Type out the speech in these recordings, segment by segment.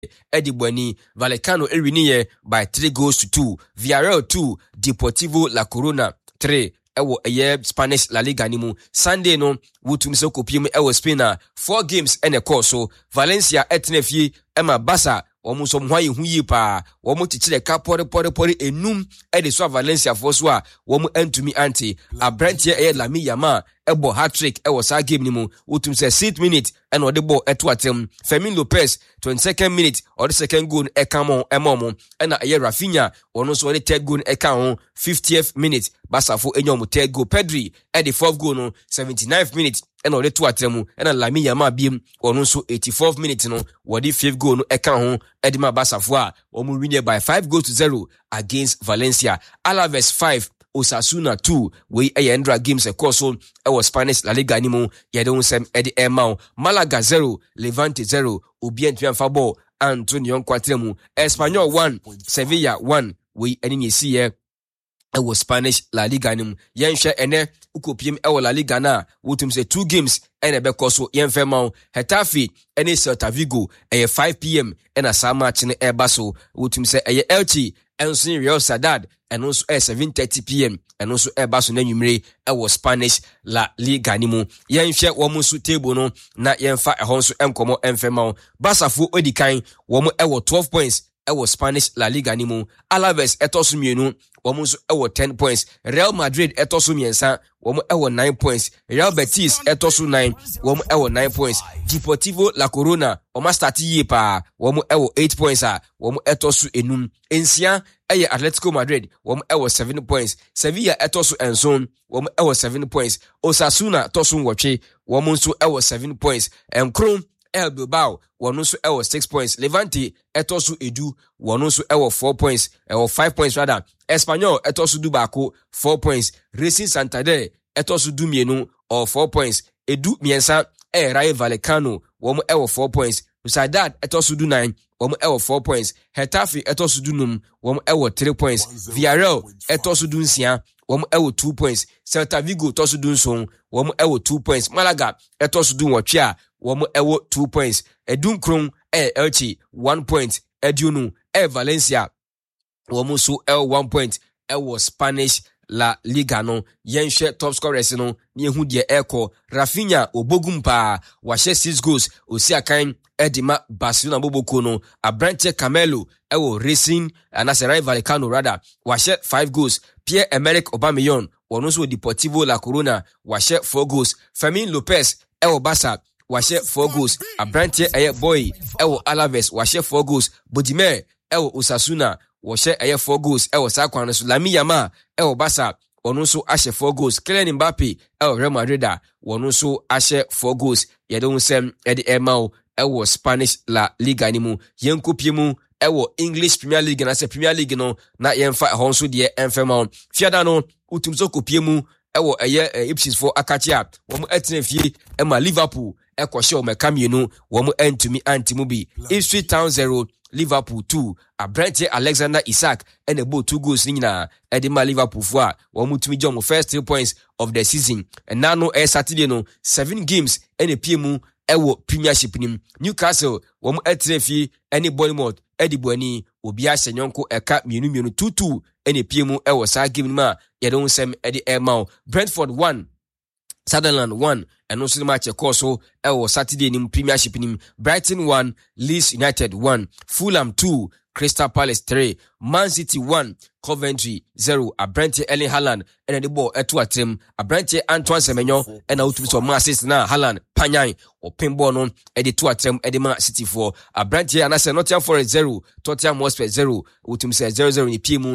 Edi Bueni, Vallecano Eriniye by 3-2. Villarreal 2, Deportivo La Corona 3. Ewo Spanish La Liga nimu. Sunday no, wutum se kopiem ewo Spain 4 games ene course. Valencia etnefie ema Barca. Omu so mwa yi pa omu tichire ka pore enum de so Valencia for so a omu entumi anti abrantie Lami Yama ebo hat-trick was sa game ni mu utum se 6th minute and ode ball eto atem Fermin Lopez 22nd minute or the second goal ekamo emomo and Rafinha ono so the third goal ekamo 50th minute Basafo enyomo third goal Pedri at the 4th goal no 79th minute and ode to atemu and Lami Yama biem ono so 84th minute no what the 5th goal no ekamo Edima Basafo omu win by 5-0 against Valencia. Alaves 5 Osasuna 2 we endra games ekoso was Spanish La Liga nimu yedon sem edi emao Malaga 0 Levante 0 Ubien Tianfabo Antonio Quatremu Espanyol 1 Sevilla 1 we eni see was Spanish La Liga nimu yenshe ene ukopiem La Liga na wutum se 2 games ene bekoso yenfemao Hetafe ene Celta Vigo 5 p.m. ena sama chine baso wutum se Elche enso Real Sociedad and also 7:30 p.m. and also baso na nwumre was Spanish La Liga nimu yenhwe womu su table no na yenfa ehonso enkomo enfemao Basafo odikan womu 12 points was Spanish La Liga nimu Alaves etoso mienu womu so 10 points Real Madrid etoso miensa womu 9 points Real Betis etoso 9 womu 9 points Deportivo La Corona oma start ye pa womu 8 points womu etoso enum ensia Atletico Madrid womu 7 points Sevilla etoso enson womu 7 points Osasuna toso nwotwe womu so 7 points Enkron El Bilbao wonu so 6 points Levante etoso edu wonu so 4 points 5 points rather Espanyol etoso du bako 4 points Racing Santander etoso du mienu 4 points edu miensa Rayo Vallecano womu 4 points Sociedad etoso du 9 womu 4 points Hetafe etoso du num womu 3 points Villarreal etoso du nsia womu 2 points Celta Vigo toso du nson womu 2 points Malaga etoso du nwotwe womu 2 points Edunkron Elche 1 point Ediunu Valencia womu so 1 point was Spanish La Liga no yenhwe top scorers no ne hu de eko Rafinha obogumpa wahye 6 goals osiakan Edima Barcelona boboko no Abrante Camelo Racing anase Rayo Vallecano rather wahye 5 goals Pierre-Emerick Aubameyang wono so Deportivo La Corona wahye 4 goals Fermin Lopez Barca wahye 4 goals Abrante boy Alaves wahye 4 goals Bodimir Osasuna wahye 4 goals Sakwan so Lami Yama Barca wono so ahye 4 goals Kylian Mbappe Real Madrid wono so ahye 4 goals yedon sem edi emao Spanish La Liga nimu yenkopiemu English Premier League na se Premier League no na yenfa honso de enfema fiada no utumso kopiemu Ipswich for akachia womu etnefie ema Liverpool ekwohye o mekamienu womu entumi antimubi Ipswich Town 0 Liverpool 2 Abrante Alexander Isak ene bo 2 goals nyina edema Liverpool fo a womu tumi jom first 3 points of the season and now no Saturday no 7 games ene piemu Premiership nim Newcastle womu etnefie ene Bournemouth Edi Bueni obi ahye nyonko eka mienu 2-2 ene piemu sa game ma yedon sem edi emao Brentford 1 Sunderland 1 and also the match so Saturday nim Premiership nim Brighton 1 Leeds United 1 Fulham 2 Crystal Palace 3 Man City 1 Coventry 0 Abrante Erling Haaland and the ball eto atem Abrante Antoine Semenyo and out to some assist na Haaland panyan or pinball no edi to atem edi Man City 4 Abrante anase Nottingham Forest 0 Tottenham Hotspur 0 utum se 0-0 ni piemu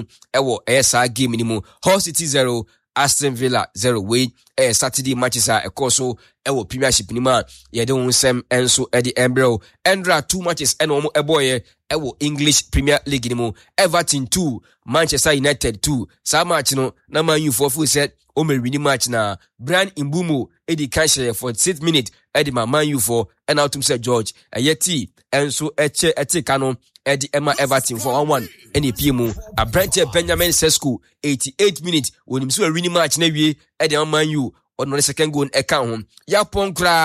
sa game ni mu Hull City 0 Aston Villa 0 way Saturday matches ekoso Premiership ni ma yedon sem enso edi embro endra 2 matches eno eboye English Premier League ni mu Everton 2 Manchester United 2 sa match no na Man U for full set o me win match na Brian Mbeumo edi kanche for 6th minute edi Man U for and out to George ayeti enso eti kano edi Emma Everton for 1-1 eni piemu Abrante Benjamin Sesko 88 minutes when him so a winning match na wie edi Man U on the second goal eka ho ya ponkra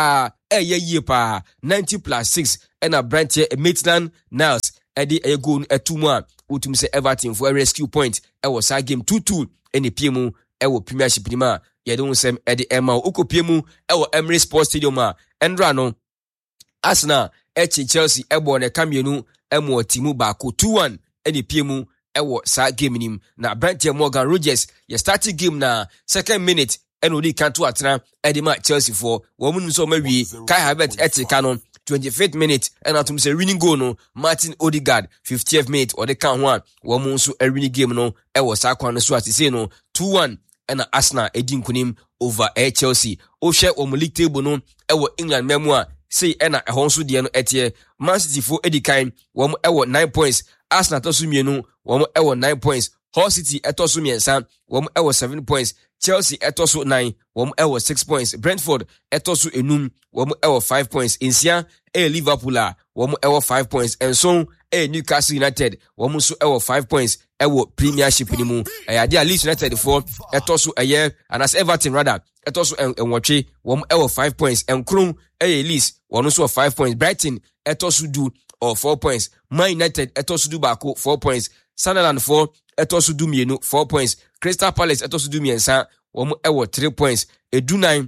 ye pa 90+6 ena branche Maitland Niles edi goal etumu a utum se Everton for a rescue point was sa game 2-2 ene piemu Premiership ni ma ye don sem edi ema ukopiemu Emirates Sports Stadium a endra no Arsenal Chelsea ne kamienu timu baako 2-1 ene piemu sa game nim na branche Morgan Rogers ye starting game na second minute odi kanto atena edima Chelsea for womun so mawie Kai Havertz etika no 25th minute atum say winning goal no Martin Odegaard 50th minute odi kan ho a womun so winning game no sa kwan so atise no 2-1 Arsenal edin kunim over Chelsea o hwe o league table no England memu a say ehon so de no etie Man City for edikan wom 9 points Arsenal to so mienu wom 9 points Hull City etoso miensa wom 7 points Chelsea etoso 9 wom 6 points Brentford etoso enum wom 5 points Insia Liverpool wom 5 points and so Newcastle United wom so 5 points Premiership ni mu dia Leeds United for etoso and as Everton rather etoso enwotwe wom 5 points and Krum Leeds wom so 5 points Brighton etoso du 4 points Man United etoso du baako 4 points Sunderland for etoso du mienu 4 points Crystal Palace etoso du miensa wom 3 points Edu9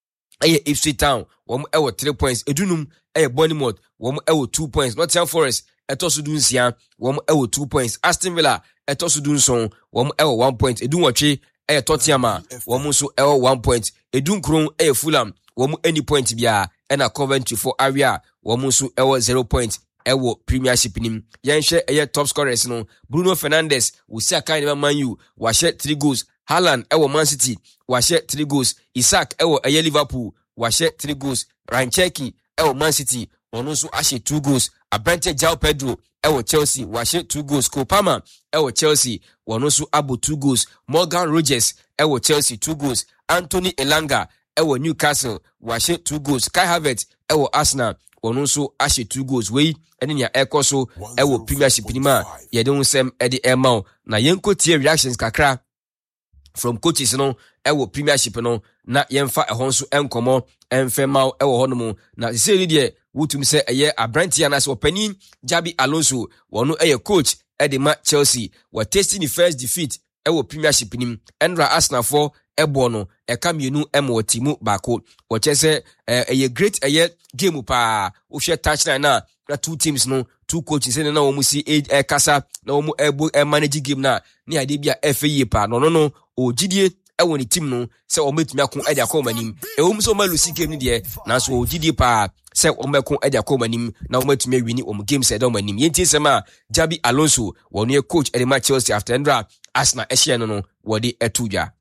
Ipswich Town wom 3 points Edunum Bournemouth wom 2 points Nottingham Forest etoso du nsia wom 2 points Aston Villa etoso du nson wom 1 point Edunwotwe Tottenham wom so 1 point Edunkron Fulham wom any point bia na Coventry for area wom so 0 point Premiership nim yenhwe top scorers no Bruno Fernandes wusi akan ne Man U wa share 3 goals Haaland Man City wa share 3 goals Isaac Liverpool wa share 3 goals Ryan Cherki Man City ono so a share 2 goals Abrante João Pedro Chelsea wa share 2 goals Kopama Chelsea ono so abo 2 goals Morgan Rogers Chelsea 2 goals Anthony Elanga Newcastle wa share 2 goals Kai Havertz Arsenal ono so ashe 2 goals we ene ya ekoso Premiership ni ma ye de unsem edi emau na yenko tie reactions kakra from coaches no Premiership no na yemfa ehon so enkomo enfemau honomu na se ni de wutum se Abrantia na so panin Jabi Alonso wono coach ma Chelsea wa tasting the first defeat Premiership nim Endra Arsenal for ebono kamienu timu bako wochese great game pa wo hwe touchline na two teams no two coaches na wo musi kasa na wo manage game na ni ade bia FA pa no ogidie ni team no se wo metumi akon ade akoma nim wo muso malusi game ni de na so ogidie pa se wo mekon ade akoma nim na wo metumi wini wo game se do manim yenti sema Jabi Alonso wo coach ma Chelsea after Endra Arsenal ehye no wo de etudwa.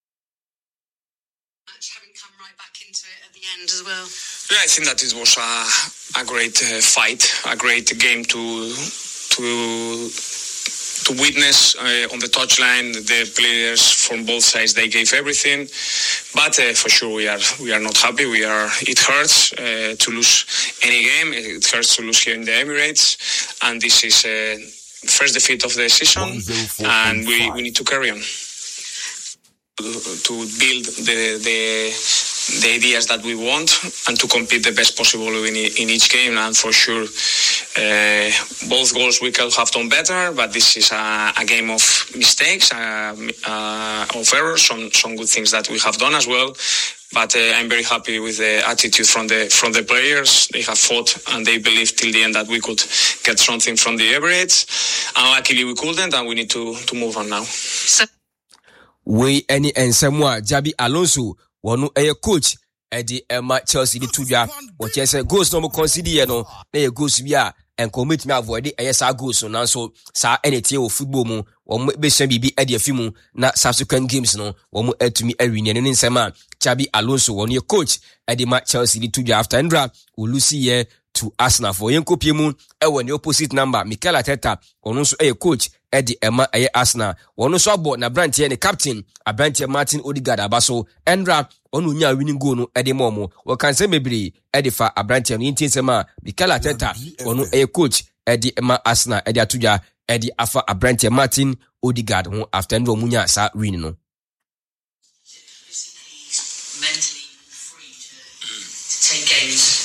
Having come right back into it at the end as well. Yeah, I think that it was a great fight, a great game to witness on the touchline. The players from both sides, they gave everything, but for sure we are not happy. It hurts to lose any game. It hurts to lose here in the Emirates, and this is first defeat of the season, and we need to carry on to build the ideas that we want and to compete the best possible in each game. And for sure, both goals we could have done better, but this is a game of mistakes, of errors, some good things that we have done as well. But I'm very happy with the attitude from the players. They have fought and they believed till the end that we could get something from the Emirates. And luckily we couldn't, and we need to move on now. We any ensemwa Jabi Alonso wonu coach edi ma Chelsea di tudwa wo chese goals no mo consider no na goals bia en commit me avoid sa goals no so sa anything wo football mu wo be hia bibi edi afimu na subsequent games no wo mo atumi awini ne nsema Jabi Alonso wonu coach edi ma Chelsea di tudwa after Endra ulusi ye to Arsenal for yenko piemu the opposite number Mikel Arteta ono so coach edi ema Arsenal ono so abo na branch ne captain Abrantie Martin Odegaard abaso Endra ono nya winning goal no edi momo we kan say mebre edi fa Abrantie no yintin sema Mikel Arteta ono coach edi ema Arsenal edi atuja edi afa Abrantie Martin Odegaard ho after Endra munya sa win no mentally free to take games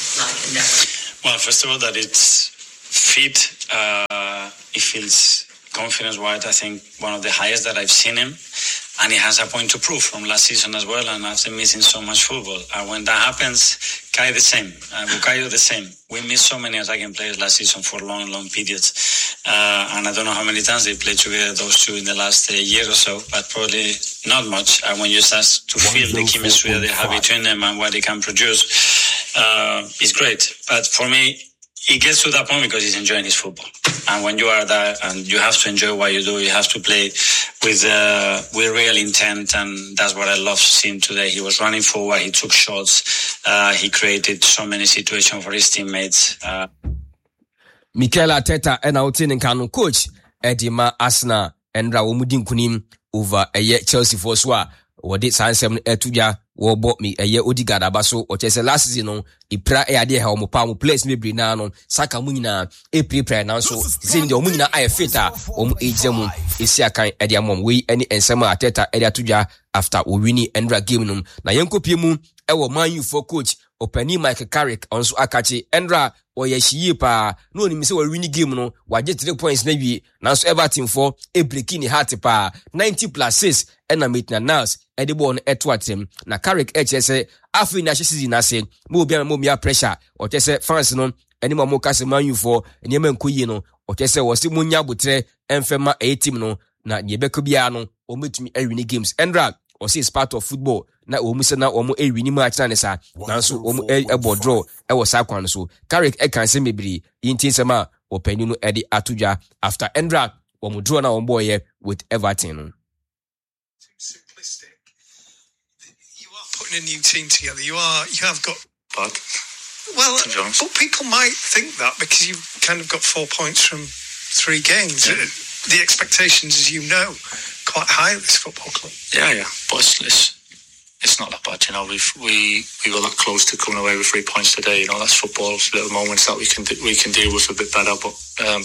Well, first of all, that it's fit. It feels confidence-wise, I think, one of the highest that I've seen him. And he has a point to prove from last season as well, and after missing so much football. And when that happens, Kai the same, Bukayo the same. We missed so many attacking players last season for long periods. And I don't know how many times they played together, those two, in the last year or so, but probably not much. And when you start to feel the chemistry that they have between them and what they can produce, it's great. But for me, he gets to that point because he's enjoying his football. And when you are there and you have to enjoy what you do, you have to play with real intent. And that's what I love seeing today. He was running forward. He took shots. He created so many situations for his teammates. Mikel Arteta and outing and canon coach Edima Arsenal and Rawumudin Kunim over a year Chelsea for Swa. What did Sansem Etuja? Wo bought me a year Odegaard abaso or chese last season ipra e ade ha omo pa mo place me na no saka munina e prepare na so zin de omunina aye fita omo ejemu esi akan e de amom we any ensema Arteta e de atudwa after o winning Endra game num na yenkopie mu e wo Man U for coach Openi Michael Carrick onso akachi Endra oye hie pa no oni se wo winning game no waje 3 points na wi na so Everton for e breaking heart pa 90+6 ena Maitland Niles e de ball no eto atem na Carrick HSA afi na season na se mo bia mo mia pressure o chese fans no eni mo ka se Man U for eni ma nkoyi no o chese wo se munya botre emfema e team no na ye beko bia no o metumi e win games Endra o say is part of football na o mu se na o mo e win match na ne sa na so o mo e draw e wo sa kwan so Carrick e kan se mebiri yintin se ma o paninu e de atudwa after Endra o mo draw na o boy with Everton no. Putting a new team together, you have got. But people might think that because you've kind of got 4 points from 3 games. Yeah. The expectations, as you know, quite high at this football club. Yeah, but it's not that bad. You know, we were that close to coming away with 3 points today. You know, that's football. It's little moments that we can deal with a bit better. But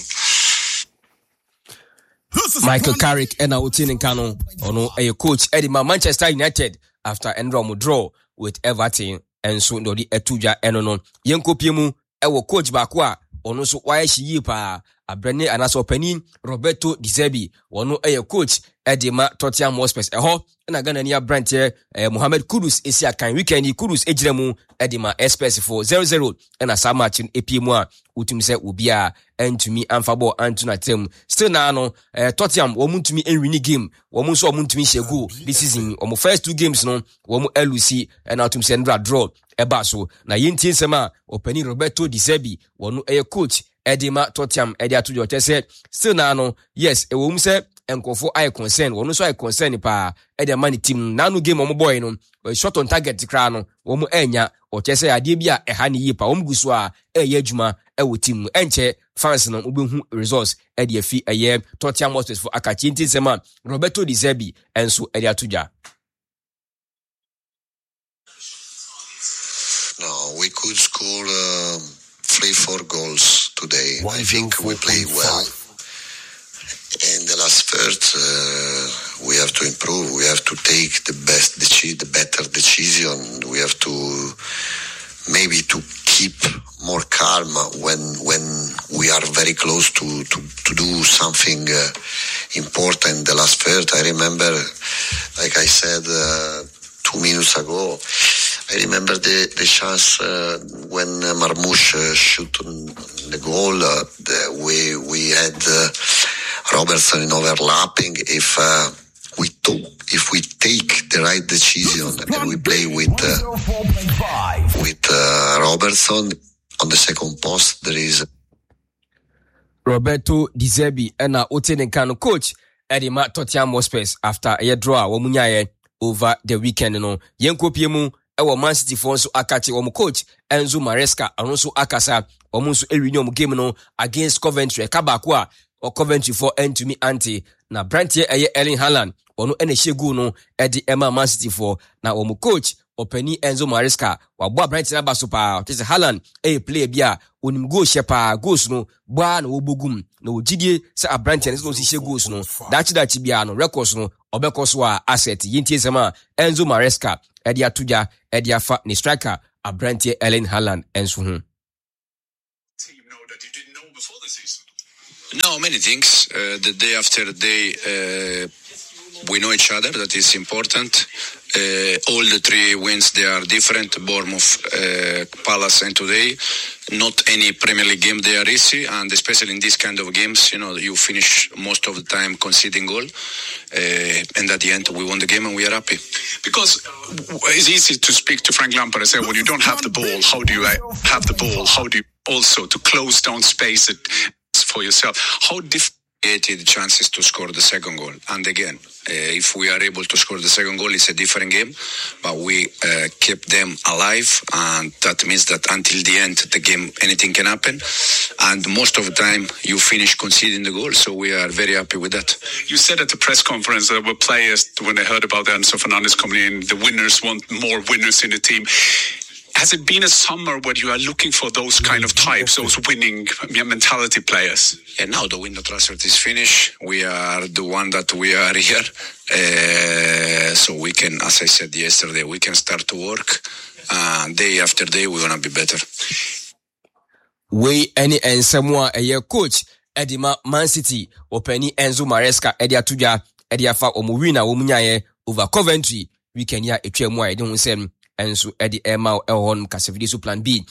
Michael Carrick and Outin Kano, a coach Edima Manchester United. After Endra mo draw with Everton and so no di etuja enono yenkopiemu ewo coach bakwa ono so why shi pa abrene anaso panin Roberto Di Zerbi ono coach Edima Tottenham Hotspur eho na Ghana nia branch Mohamed Kudus esi akan weekend Kudus ejiremu Edima Spurs for 0-0 na sa match epiemu a utum se obia entumi amfabo antuna tem still na no Tottenham wo muntumi enwini game wo mu so wo muntumi shegu this season wo first 2 games no wo mu elusi na utum se ndra draw eba so na yintin sema opani Roberto Di Zerbi wonu coach Edima Tottenham edi atujo tese still na no yes wo mu se enkofo eye concern wonu so eye concern pa edi man team na no game wo boy no shot on target kra no wo mu enya o tese ade bia eha ne yipa wo mu guso a eye adwuma wo team enche fans no obehu results edi afi Tottenham Hotspur for akachi ntin sema Roberto Di Zerbi enso edi atuja. No, we could score 3-4 goals today. I think we played well. In the last third, we have to improve. We have to take the better decision. We have to maybe to keep more calm when we are very close to do something important. The last third, I remember, like I said 2 minutes ago, I remember the chance when Marmoush shoot on the goal. We had Robertson in overlapping. If we take the right decision and we play with Robertson on the second post, there is Roberto Di Zerbi and Otenenkano coach Edima Tottenham Hotspur after a draw womunyaye over the weekend no yenkopiemu ewo Man City for so akachi wo coach Enzo Maresca anonso akasa wo nso ewini game no against Coventry kabako a Coventry for entumi anti na Brantier Erling Haaland ono ene shegu no edi Emma Man City for na wo coach Openi Enzo Maresca wabo Brantier na baso pa tese Haaland play bia onim go shepa goals no bua na wobogum na ogidie se Brantier no si goals no dachi bia no records no obekoso a asset yintie sema Enzo Maresca edi atuja edi afa ni striker Brantier Erling Haaland enso hu No, many things. The day after day, we know each other. That is important. All the 3 wins, they are different. Bournemouth, Palace, and today. Not any Premier League game they are easy, and especially in this kind of games, you finish most of the time conceding goal. And at the end, we won the game and we are happy. Because it's easy to speak to Frank Lampard and say, when you don't have the ball, how do you have the ball? How do you also to close down space for yourself? How difficult? Created chances to score the second goal, and again, if we are able to score the second goal, it's a different game, but we kept them alive, and that means that until the end the game anything can happen, and most of the time you finish conceding the goal, so we are very happy with that. You said at the press conference there were players, when they heard about Enzo Fernandez coming in, the winners want more winners in the team. Has it been a summer where you are looking for those kind of types, those winning mentality players? And now the window transfer is finished. We are the one that we are here. So we can, as I said yesterday, we can start to work. Day after day, we're going to be better. We any and someone a coach, Edima Man City, Openi Enzo Maresca, Edia Tuja, Edia Fa Omuwina, Omunyaye, over Coventry. We can hear a tremor, I don't say. And so Eddie Emma Elhon Casavidisu Plan B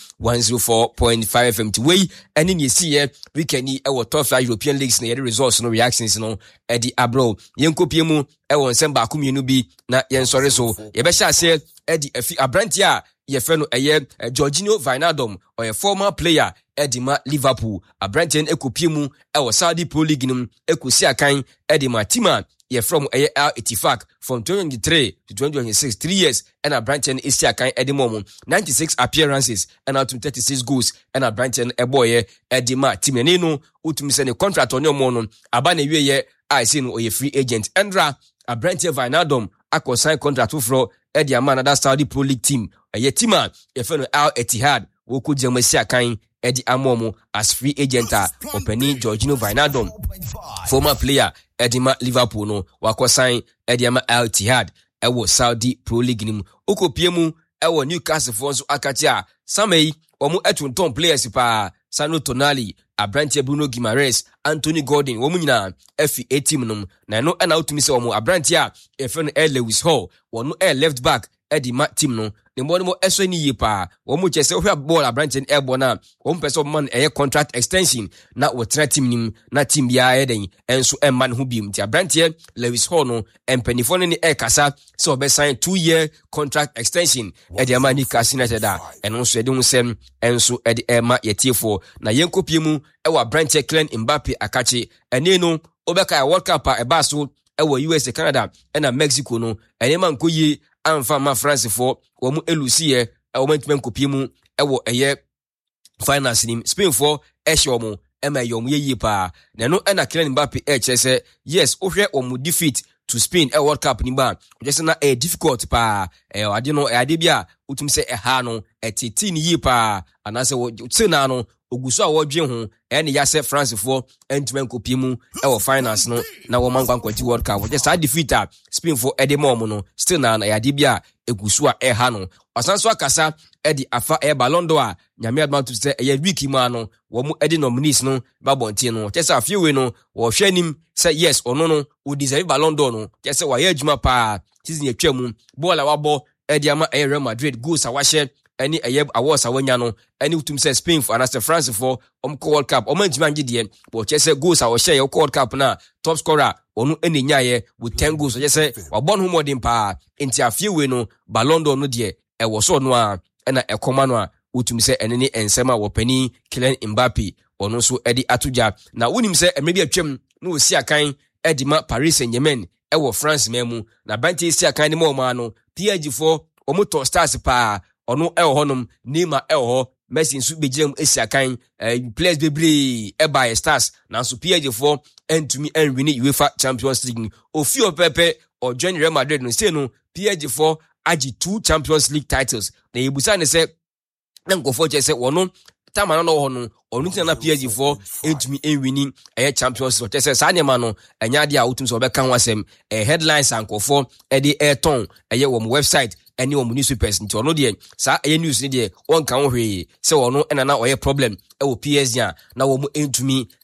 104.5 FM to way and in you see we can eat our top flight European leagues near the results no reactions no Eddie Abro Yenko Piemu Elon Semba Kumubi na yen sorry so Yebesha say Eddie Abrantia Yefeno Jorginho Wijnaldum or a former player Edima Liverpool Abrantian Ekopiemu Ewa Saudi Pro League num Ekusia Kain Edima Tima from Al Ittifaq from 2023 to 2026, 3 years, and a Brighton is Siakai Edimomo, 96 appearances, and out to 36 goals, and a Brighton a boy, Edima Timenino, Utumisene contract on your mono, Abane Ye, I seen or a free agent, Andra, a Brighton Wijnaldum, Aqua sign contract to Fro, Ediaman, another Saudi Pro League team, a Yetima, a fellow Al Ittihad, Woku Jemesia Kain. Eddie Amomo as free agent opening Jorginho Wijnaldum former player Edima Liverpool no wako sign Ediama Al Ittihad ewo Saudi Pro League nim okopiemu ewo Newcastle fonso akatia samei omu etunton players pa Sano Tonali Abrantie Bruno Guimaraes Anthony Gordon womu nyina FA team num na no na utumi se omu Abrantie efen Lewis Hall wono left back Edima team no the more eso ni yipa womu chese ohwa ball Abrantie airborne na womu pese man contract extension na wotra team nim na team bia eden enso emman ho biem ti Abrantie Lewis Hall no empanifo ne kasa so be sign 2-year contract extension Edima ni Newcastle da eno so ede hu sem enso ede ema yetiefo na yenkopiemu ewa Abrantie Kylian Mbappe akachi ene no obeka World Cup e baso ewa USA Canada ena Mexico no enema nkoyi amfa ma France for womu elusie womentmen kopiemu ewo eye finance nim Spain for ehyomu ema yom yeyi pa na no ena Kylian Mbappe chese yes ohwe omu defeat to Spain World Cup ni ba just na difficult pa ade no ade bia utum se ha no etiti ni yi pa anase wo tsena no oguso a wodwe ho ene ya se France for entmen kopiemu ewo finance no na wo mankwankwati World Cup just a defeat Spain for edemom no still na ade bia eguso a ha no asanso akasa edi afa Ballon d'Or nyame adma to say week ma no wo mu edi nominees no babontie no just a few we no wo hwanim say yes or no wo deserve Ballon d'Or no just say wa ya adwuma pa season ye twam bola wabo edi ama Real Madrid goals a wahye any awards awanya no any utum say Spain for another France for World Cup omanjima ngide but just say goals a wo share World Cup na top scorer onu eni nyaye with 10 goals just say wabon hu modern pa enti a few we no Ballon d'Or no de wo so no a na ekoma no a utum say enene ensema wo pani Kylian Mbappe onu so edi atuja na unim say emebi atwam no osi akan Edima Paris Saint-Germain wo France memu na banti osi akan ni mo ma no PSG4 omoto stars pa ono honum Neymar ho Messi nsu bejirem esiakan players bebre by stars na so PSG4 entumi win UEFA Champions League ofio pepe or join Real Madrid no say no PSG4 agi 2 Champions League titles na yebusa ne say na nkofo je say wono tamana no hono onu tina PSG4 entumi win Champions League say sa nyama no enya de a utum so be kan wasem headlines ankofo de airton wo website any one newspapers nti ono de sa news ni de won kan hwe se wono na oye problem wo PSG na wo mu entumi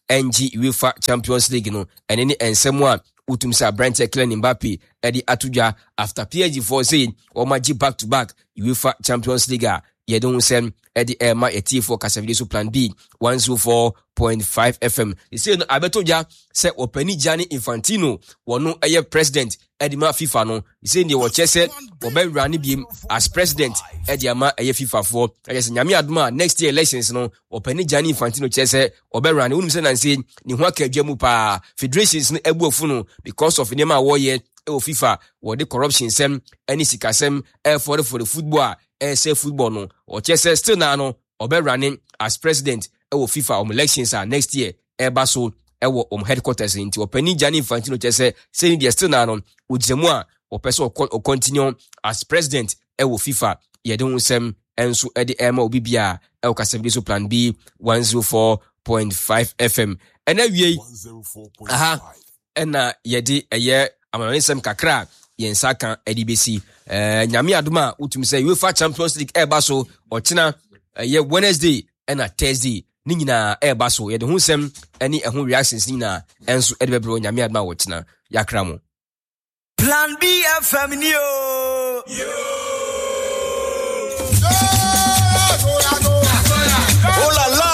NG UEFA Champions League no ene ne ensem a utum sa Brent Kylian Mbappe edi atudwa after PSG for say omaji back to back UEFA Champions League a yedon sem edi ema eti for Kasavide so plan B 104.5 FM. They say no abetoja say opani Gianni Infantino wono eye president edi ma FIFA no. They say they watch say obe rani bi as president edi ama eye FIFA for. Yes nyame aduma next year elections no opani Gianni Infantino chese obe rani unum say nan say ni ho akadwa mu pa federations no ebuofu no because of nema wo ye FIFA what the corruption sem any sikasem for the football say football no or chese still na no obe running as president FIFA elections are next year baso headquarters into opani Gianni Infantino chese say they still na no ujemu a person or continue as president FIFA yedon sem enso edi ema obibia Kasavide so plan B 104.5 FM and awie ena yedi eye amanisem kakra yensa kan edibesi nyame adoma utumi say UEFA Champions League baso ochina ye Wednesday ena Thursday ni nyina baso ye de hunsem ani ehun reactions ni na enso edebebro nyame adoma ochina yakra mo Plan B FM ni yo oh la la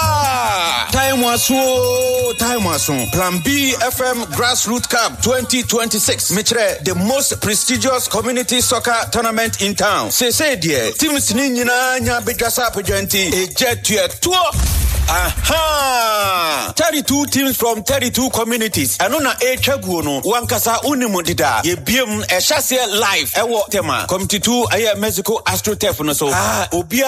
time was Plan B FM Grassroots Cup 2026 Mitre the most prestigious community soccer tournament in town. Say dear teams ni nyina nya bedwasa pejenti ejetua tour. Aha! 32 teams from 32 communities. Anona echaguo no wankasa unimu dida. Ye biem e chase live. Ewo tema. Committee 2 aye Mexico AstroTurf no so. Obia